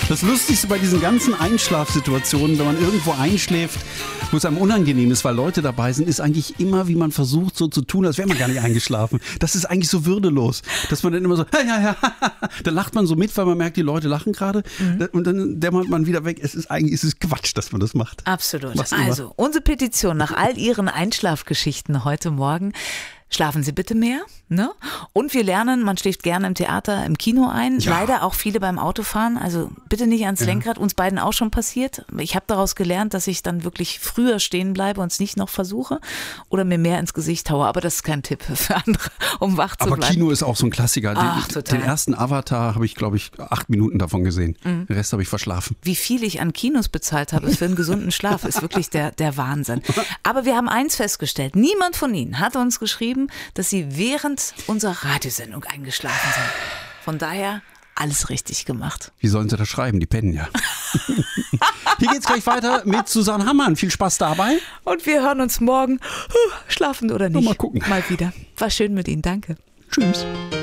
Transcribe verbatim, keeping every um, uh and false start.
Das Lustigste bei diesen ganzen Einschlafsituationen, wenn man irgendwo einschläft, wo es einem unangenehm ist, weil Leute dabei sind, ist eigentlich immer, wie man versucht, so zu tun, als wäre man gar nicht eingeschlafen. Das ist eigentlich so würdelos, dass man dann immer so, ja, ja, ja, dann lacht man so mit, weil man merkt, die Leute lachen gerade mhm. und dann dämmert man wieder weg. Es ist eigentlich es ist Quatsch, dass man das macht. Absolut. Also, unsere Petition nach all Ihren Einschlafgeschichten heute Morgen. Schlafen Sie bitte mehr, ne? Und wir lernen, man schläft gerne im Theater, im Kino ein. Ja. Leider auch viele beim Autofahren. Also bitte nicht ans ja. Lenkrad. Uns beiden auch schon passiert. Ich habe daraus gelernt, dass ich dann wirklich früher stehen bleibe und es nicht noch versuche oder mir mehr ins Gesicht haue. Aber das ist kein Tipp für andere, um wach zu Aber bleiben. Kino ist auch so ein Klassiker. Ach, den, total. den ersten Avatar habe ich, glaube ich, acht Minuten davon gesehen. Mhm. Den Rest habe ich verschlafen. Wie viel ich an Kinos bezahlt habe für einen gesunden Schlaf, ist wirklich der, der Wahnsinn. Aber wir haben eins festgestellt. Niemand von Ihnen hat uns geschrieben, dass sie während unserer Radiosendung eingeschlafen sind. Von daher alles richtig gemacht. Wie sollen sie das schreiben? Die pennen ja. Hier geht's gleich weiter mit Susanne Hammann. Viel Spaß dabei. Und wir hören uns morgen, schlafend oder nicht, mal gucken. Mal wieder. War schön mit Ihnen. Danke. Tschüss.